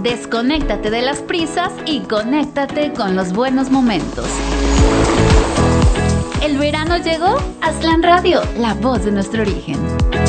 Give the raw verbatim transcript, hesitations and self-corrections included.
Desconéctate de las prisas y conéctate con los buenos momentos. ¿El verano llegó? Aztlán Radio, la voz de nuestro origen.